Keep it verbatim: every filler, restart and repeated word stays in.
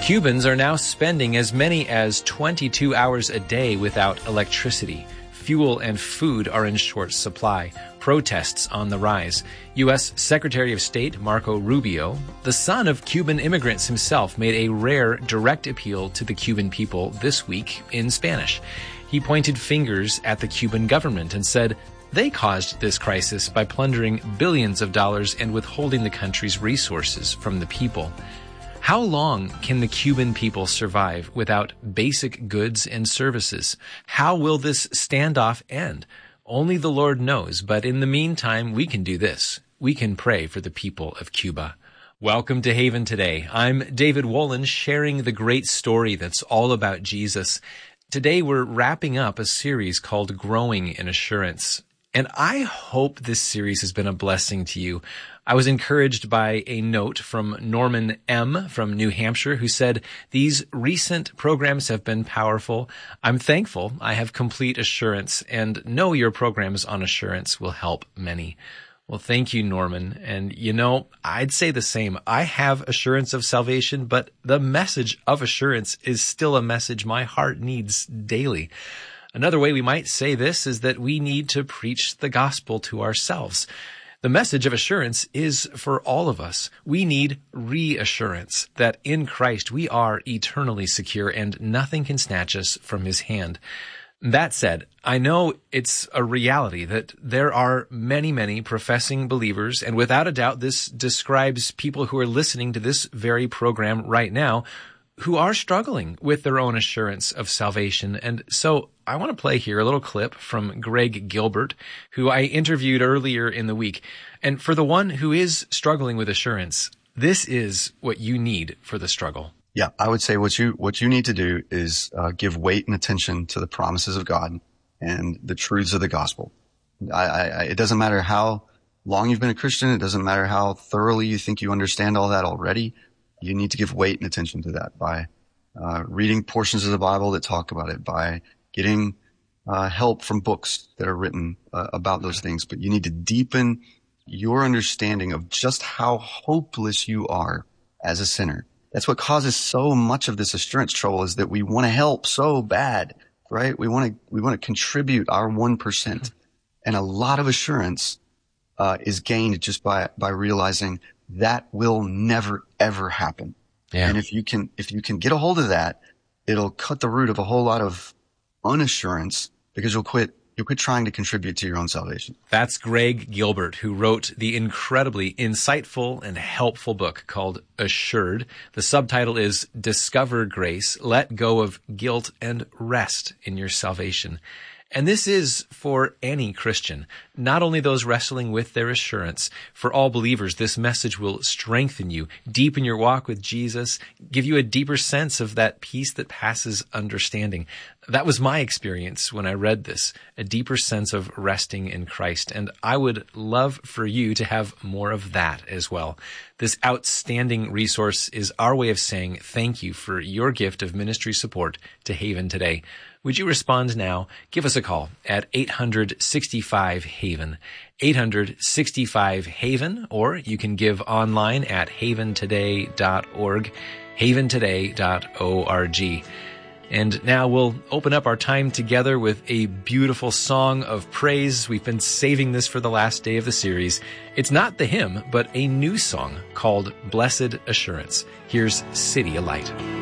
Cubans are now spending as many as twenty-two hours a day without electricity. Fuel and food are in short supply. Protests on the rise. U S Secretary of State Marco Rubio, the son of Cuban immigrants himself, made a rare direct appeal to the Cuban people this week in Spanish. He pointed fingers at the Cuban government and said they caused this crisis by plundering billions of dollars and withholding the country's resources from the people. How long can the Cuban people survive without basic goods and services? How will this standoff end? Only the Lord knows, but in the meantime, we can do this. We can pray for the people of Cuba. Welcome to Haven Today. I'm David Wolin, sharing the great story that's all about Jesus. Today, we're wrapping up a series called Growing in Assurance. And I hope this series has been a blessing to you. I was encouraged by a note from Norman M. from New Hampshire, who said, "These recent programs have been powerful. I'm thankful I have complete assurance and know your programs on assurance will help many." Well, thank you, Norman. And you know, I'd say the same. I have assurance of salvation, but the message of assurance is still a message my heart needs daily. Another way we might say this is that we need to preach the gospel to ourselves. The message of assurance is for all of us. We need reassurance that in Christ we are eternally secure and nothing can snatch us from his hand. That said, I know it's a reality that there are many, many professing believers, and without a doubt this describes people who are listening to this very program right now, who are struggling with their own assurance of salvation. And so I want to play here a little clip from Greg Gilbert, who I interviewed earlier in the week. And for the one who is struggling with assurance, this is what you need for the struggle. Yeah, I would say what you what you need to do is uh, give weight and attention to the promises of God and the truths of the gospel. I, I, it doesn't matter how long you've been a Christian. It doesn't matter how thoroughly you think you understand all that already. You need to give weight and attention to that by uh, reading portions of the Bible that talk about it, by getting uh, help from books that are written uh, about those things. But you need to deepen your understanding of just how hopeless you are as a sinner. That's what causes so much of this assurance trouble, is that we want to help so bad, right? We want to we want to contribute our one percent. And a lot of assurance uh, is gained just by by realizing that will never, ever happen. Yeah. And if you can, if you can get a hold of that, it'll cut the root of a whole lot of unassurance, because you'll quit, you'll quit trying to contribute to your own salvation. That's Greg Gilbert, who wrote the incredibly insightful and helpful book called Assured. The subtitle is Discover Grace, Let Go of Guilt, and Rest in Your Salvation. And this is for any Christian, not only those wrestling with their assurance. For all believers, this message will strengthen you, deepen your walk with Jesus, give you a deeper sense of that peace that passes understanding. That was my experience when I read this, a deeper sense of resting in Christ. And I would love for you to have more of that as well. This outstanding resource is our way of saying thank you for your gift of ministry support to Haven Today. Would you respond now? Give us a call at eight hundred sixty-five Haven, eight hundred sixty-five Haven, or you can give online at haven today dot org, haven today dot org. And now we'll open up our time together with a beautiful song of praise. We've been saving this for the last day of the series. It's not the hymn, but a new song called Blessed Assurance. Here's City of Light.